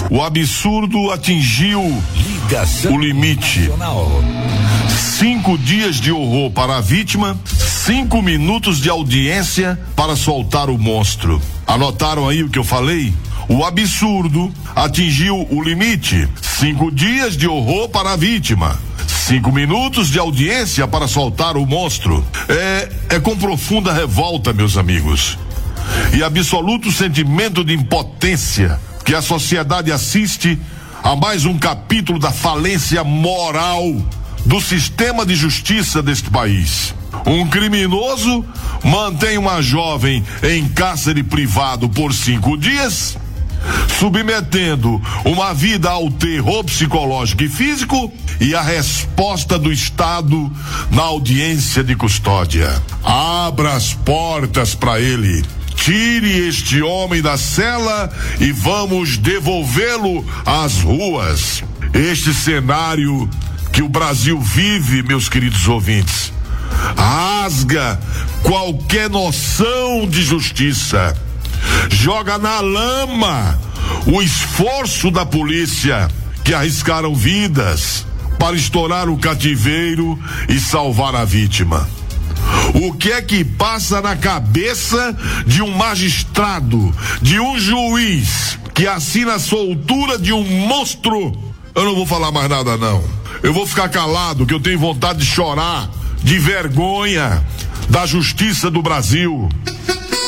O absurdo atingiu o limite. 5 dias de horror para a vítima, 5 minutos de audiência para soltar o monstro. Anotaram aí o que eu falei? O absurdo atingiu o limite. 5 dias de horror para a vítima, 5 minutos de audiência para soltar o monstro. É com profunda revolta, meus amigos, e absoluto sentimento de impotência que a sociedade assiste a mais um capítulo da falência moral do sistema de justiça deste país. Um criminoso mantém uma jovem em cárcere privado por 5 dias, submetendo uma vida ao terror psicológico e físico, e a resposta do Estado na audiência de custódia: abra as portas para ele, tire este homem da cela e vamos devolvê-lo às ruas. Este cenário que o Brasil vive, meus queridos ouvintes, rasga qualquer noção de justiça, joga na lama o esforço da polícia, que arriscaram vidas para estourar o cativeiro e salvar a vítima. O que é que passa na cabeça de um magistrado, de um juiz que assina a soltura de um monstro? Eu não vou falar mais nada, não. Eu vou ficar calado, que eu tenho vontade de chorar de vergonha da justiça do Brasil.